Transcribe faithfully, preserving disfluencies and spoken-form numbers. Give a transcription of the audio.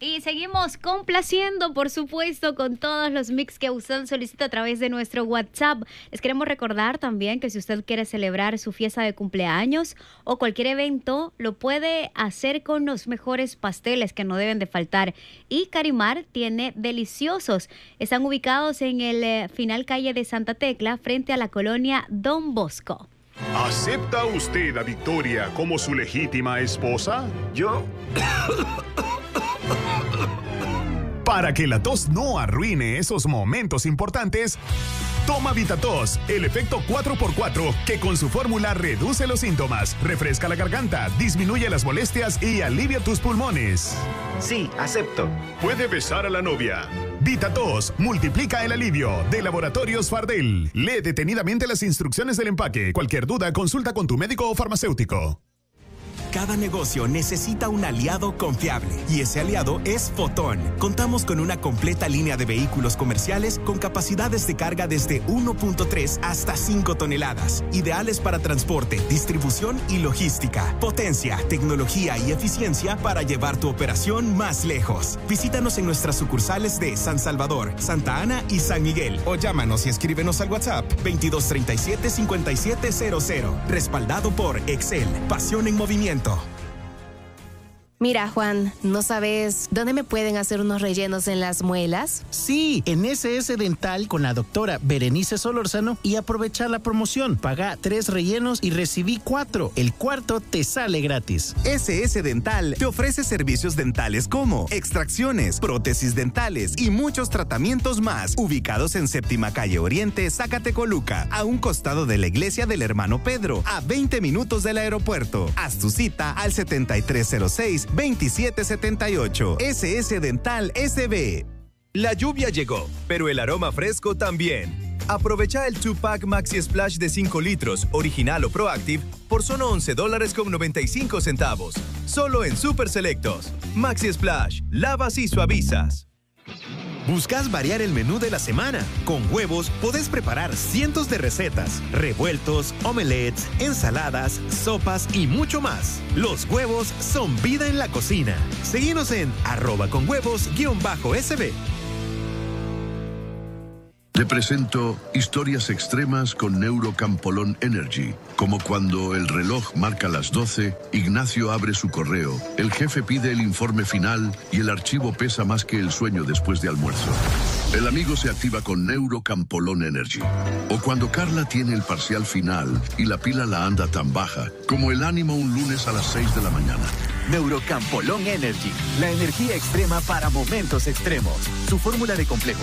Y seguimos complaciendo, por supuesto, con todos los mix que usted solicita a través de nuestro WhatsApp. Les queremos recordar también que si usted quiere celebrar su fiesta de cumpleaños o cualquier evento, lo puede hacer con los mejores pasteles que no deben de faltar. Y Carimar tiene deliciosos. Están ubicados en el eh, final calle de Santa Tecla, frente a la colonia Don Bosco. ¿Acepta usted a Victoria como su legítima esposa? ¿Yo? Para que la tos no arruine esos momentos importantes, toma VitaTos, el efecto cuatro por cuatro, que con su fórmula reduce los síntomas, refresca la garganta, disminuye las molestias y alivia tus pulmones. Sí, acepto. Puede besar a la novia. VitaTos multiplica el alivio, de Laboratorios Fardel. Lee detenidamente las instrucciones del empaque. Cualquier duda, consulta con tu médico o farmacéutico. Cada negocio necesita un aliado confiable y ese aliado es Fotón. Contamos con una completa línea de vehículos comerciales con capacidades de carga desde uno punto tres hasta cinco toneladas, ideales para transporte, distribución y logística. Potencia, tecnología y eficiencia para llevar tu operación más lejos. Visítanos en nuestras sucursales de San Salvador, Santa Ana y San Miguel o llámanos y escríbenos al WhatsApp veintidós treinta y siete cincuenta y siete cero cero. Respaldado por Excel, pasión en movimiento. Mira, Juan, ¿no sabes dónde me pueden hacer unos rellenos en las muelas? Sí, en S S Dental con la doctora Berenice Solórzano y aprovechar la promoción. Paga tres rellenos y recibí cuatro. El cuarto te sale gratis. S S Dental te ofrece servicios dentales como extracciones, prótesis dentales y muchos tratamientos más. Ubicados en Séptima Calle Oriente, Zacatecoluca, a un costado de la iglesia del Hermano Pedro, a veinte minutos del aeropuerto. Haz tu cita al setenta y tres cero seis, veintisiete setenta y ocho. S S Dental S B. La lluvia llegó, pero el aroma fresco también. Aprovecha el dos pack Maxi Splash de cinco litros, original o Proactive, por solo once dólares con noventa y cinco centavos. Solo en Super Selectos. Maxi Splash, lavas y suavizas. ¿Buscas variar el menú de la semana? Con huevos podés preparar cientos de recetas, revueltos, omelets, ensaladas, sopas y mucho más. Los huevos son vida en la cocina. Seguinos en arroba con huevos guión bajo S B. Te presento historias extremas con Neurocampolón Energy. Como cuando el reloj marca las doce, Ignacio abre su correo, el jefe pide el informe final y el archivo pesa más que el sueño después de almuerzo. El amigo se activa con Neurocampolón Energy. O cuando Carla tiene el parcial final y la pila la anda tan baja como el ánimo un lunes a las seis de la mañana. Neurocampolón Energy, la energía extrema para momentos extremos. Su fórmula de complejo